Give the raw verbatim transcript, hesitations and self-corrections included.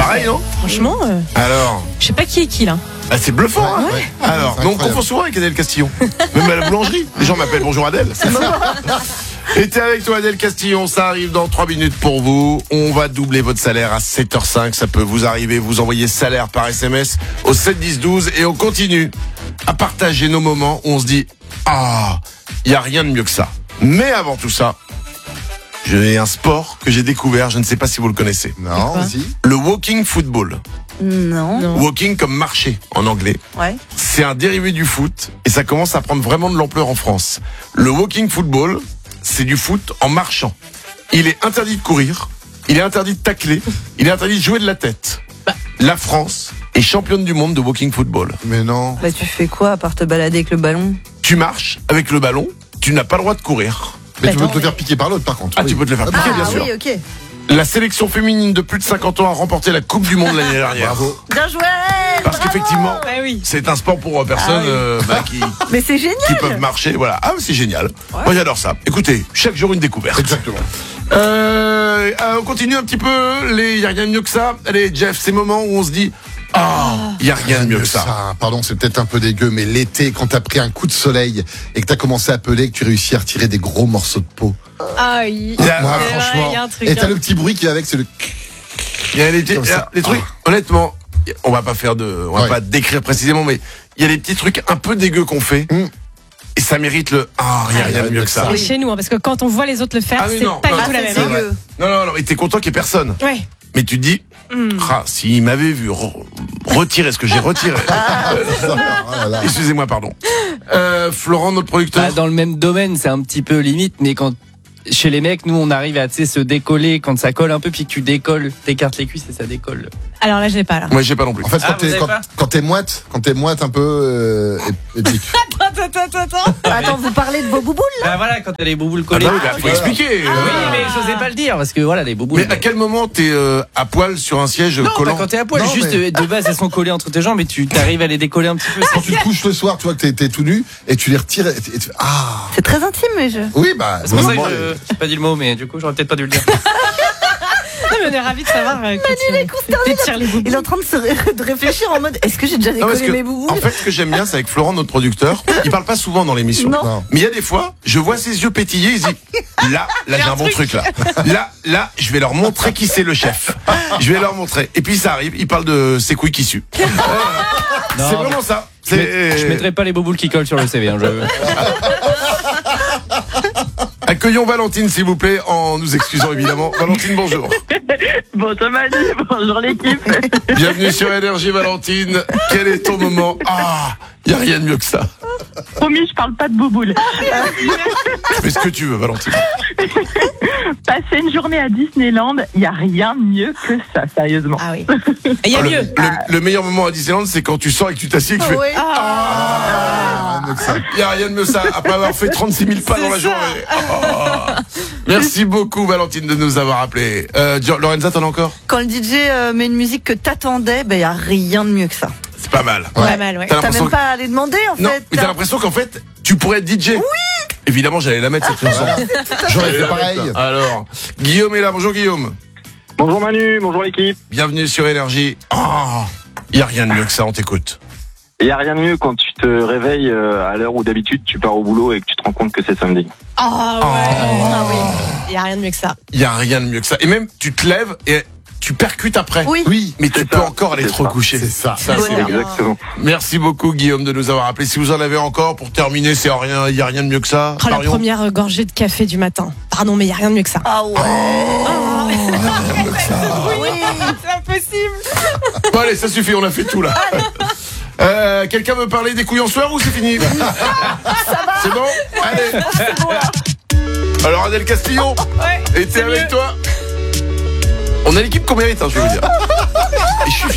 Pareil, non? Franchement, euh, Alors, je sais pas qui est qui là. ah, c'est bluffant. hein. Ouais. Alors, C'est donc on incroyable. confond souvent avec Adèle Castillon. Même à la boulangerie, les gens m'appellent bonjour Adèle. C'est ça. Et t'es avec toi Adèle Castillon, ça arrive dans trois minutes pour vous. On va doubler votre salaire à sept heures cinq, ça peut vous arriver. Vous envoyez salaire par S M S au sept dix douze et on continue à partager nos moments où on se dit ah, il y a rien de mieux que ça. Mais avant tout ça, j'ai un sport que j'ai découvert, je ne sais pas si vous le connaissez. Non, quoi vas-y. Le walking football. Non. Non. Walking comme marcher en anglais. Ouais. C'est un dérivé du foot et ça commence à prendre vraiment de l'ampleur en France. Le walking football, c'est du foot en marchant. Il est interdit de courir, il est interdit de tacler, il est interdit de jouer de la tête. La France est championne du monde de walking football. Mais non. Bah tu fais quoi à part te balader avec le ballon? Tu marches avec le ballon, tu n'as pas le droit de courir. Mais Bah, tu peux attends, te le faire piquer par l'autre, par contre. Ah, Oui. tu peux te le faire piquer, bien ah sûr. oui, ok. La sélection féminine de plus de cinquante ans a remporté la Coupe du Monde l'année dernière. Bravo. Bien joué. Parce bravo. qu'effectivement, Bah oui. c'est un sport pour personnes Ah oui. euh, bah, qui, Mais c'est génial. qui peuvent marcher. Voilà. Ah, c'est génial. Moi, j'adore ça. Écoutez, chaque jour une découverte. Exactement. Euh, euh, on continue un petit peu. Les, y a rien de mieux que ça. Allez, Jeff, ces moments où on se dit, ah, y a rien de mieux que ça. Pardon, c'est peut-être un peu dégueu, mais l'été, quand t'as pris un coup de soleil et que t'as commencé à peler, que tu réussis à retirer des gros morceaux de peau. Ah oui. Il y a- Moi, Ouais, franchement. il y a un truc, Et t'as hein. le petit bruit qui va avec, c'est le. Il y a les, petits- Comme il y a ça. les trucs. Honnêtement, on va pas faire de, on va Ouais. pas décrire précisément, mais il y a des petits trucs un peu dégueux qu'on fait. Mm. Et ça mérite le, ah, y a rien de mieux que ça. Et chez nous, hein, parce que quand on voit les autres le faire, Ah oui, c'est non, pas non, du tout la c'est même. c'est hein. vrai. dégueu. Non, non, non, et t'es content qu'il y ait personne. Ouais. Mais tu te dis, ah, s'il m'avait vu re- retirer ce que j'ai retiré. Oh là là. Excusez-moi, pardon. Euh, Florent, notre producteur. Bah, dans le même domaine, c'est un petit peu limite, mais quand chez les mecs, nous, on arrive à tu sais, se décoller quand ça colle un peu, puis que tu décolles, t'écartes les cuisses et ça décolle. Alors là, je l'ai pas là. Moi, j'ai pas non plus. En fait, Ah, quand vous t'es avez quand, pas quand t'es moite, quand t'es moite un peu euh, ép- épique. Attends, attends, attends. Attends, vous parlez de vos bouboules là? Bah voilà, quand t'as les bouboules Ah collées. bah oui, bah, faut Oui, expliquer. euh. mais j'osais pas le dire, parce que voilà, les bouboules. Mais à quel moment t'es euh, à poil sur un siège Non, collant pas quand t'es à poil, Non, juste mais- euh, de base elles sont collées entre tes jambes et tu t'arrives à les décoller un petit peu. Quand tu te couches le soir, tu vois que t'es, t'es tout nu et tu les retires et, et tu fais, ah. C'est très intime, mais je. Oui, bah. C'est pour ça que moi, je j'ai pas dit le mot, mais du coup j'aurais peut-être pas dû le dire. Non, mais on est ravis de savoir. Euh, que tu- est consterné, tu tires les Il boubous. est en train de, se ré- de réfléchir en mode est-ce que j'ai déjà Non, parce décollé que, mes bouboules? en fait, ce que j'aime bien, c'est avec Florent, notre producteur. Il parle pas souvent dans l'émission. Non. Non. Mais il y a des fois, je vois ses yeux pétiller, il se dit, là, là, j'ai un bon truc, là. Là, là, je vais leur montrer qui c'est le chef. Je vais leur montrer. Et puis ça arrive, il parle de ses couilles qui suent. Euh, Non, c'est vraiment ça. Je, mets- C'est... je mettrai pas les bouboules qui collent sur le C V. Hein, je... Accueillons Valentine, s'il vous plaît, en nous excusant évidemment. Valentine, bonjour. Bonjour Manu, bonjour l'équipe. Bienvenue sur Énergie, Valentine. Quel est ton moment? Ah, il y a rien de mieux que ça. Promis, je parle pas de bouboule. Fais ce que tu veux, Valentine. Passer une journée à Disneyland, il y a rien de mieux que ça, sérieusement. Ah oui. Il y a Le, mieux. le- le meilleur moment à Disneyland, c'est quand tu sors et que tu t'assieds et que tu fais. Oui. Ah, mieux que ça. Il n'y a rien de mieux ça, après avoir fait trente-six mille pas dans la journée. Oh. Merci beaucoup, Valentine, de nous avoir appelés. Euh, Gio- Lorenza, t'en as encore? Quand le D J euh, met une musique que t'attendais, ben y a rien de mieux que ça. C'est pas mal. Pas mal, ouais. T'as T'as l'impression même que- pas à aller demander en Non, fait. mais t'as l'impression qu'en fait, tu pourrais être D J. Oui. Évidemment, j'allais la mettre cette chanson. J'aurais J'allais fait la pareil. mettre. Alors, Guillaume est là. Bonjour, Guillaume. Bonjour Manu, bonjour l'équipe. Bienvenue sur Énergie. Oh, il y a rien de mieux que ça. On t'écoute. Il n'y a rien de mieux quand tu te réveilles euh, à l'heure où d'habitude tu pars au boulot et que tu te rends compte que c'est samedi. Ah ouais. Ah oui. Il y a rien de mieux que ça. Il y a rien de mieux que ça. Et même, tu te lèves et tu percutes après. Oui. Oui. Mais tu C'est peux ça, encore aller c'est te ça. recoucher. C'est ça. Ça, c'est Bonheur. bien. Exactement. Merci beaucoup, Guillaume, de nous avoir appelés. Si vous en avez encore, pour terminer, c'est rien. Il y a rien de mieux que ça. Oh, la Marion. première euh, gorgée de café du matin. Pardon, mais il y a rien de mieux que ça. Ah ouais. Oui, c'est impossible. Bon, allez, ça suffit. On a fait tout là. Euh, quelqu'un veut parler des couilles en sueur ou c'est fini? C'est bon? Allez. Alors, Adèle Castillon Ouais. était avec toi. On a l'équipe qu'on mérite, hein, je veux vous dire. Et je suis